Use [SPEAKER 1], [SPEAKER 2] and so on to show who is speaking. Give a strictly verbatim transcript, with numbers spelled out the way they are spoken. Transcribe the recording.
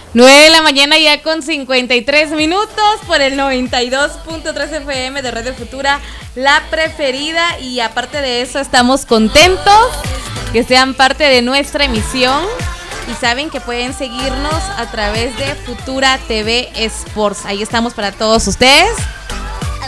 [SPEAKER 1] nueve de la mañana ya con cincuenta y tres minutos por el noventa y dos punto tres F M de Radio Futura, la preferida. Y aparte de eso estamos contentos que sean parte de nuestra emisión. Y saben que pueden seguirnos a través de Futura T V Sports. Ahí estamos para todos ustedes.